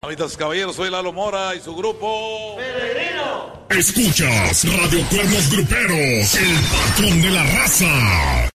Amitas, caballeros, soy Lalo Mora y su grupo Peregrino. Escuchas Radio Cuernos Gruperos, el patrón de la raza.